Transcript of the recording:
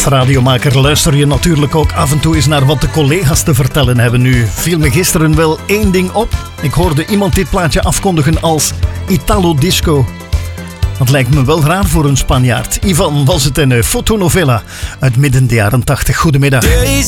Als radiomaker luister je natuurlijk ook af en toe eens naar wat de collega's te vertellen hebben. Nu viel me gisteren wel één ding op. Ik hoorde iemand dit plaatje afkondigen als Italo Disco. Dat lijkt me wel raar voor een Spanjaard. Ivan was het en Fotonovela uit midden de jaren 80. Goedemiddag.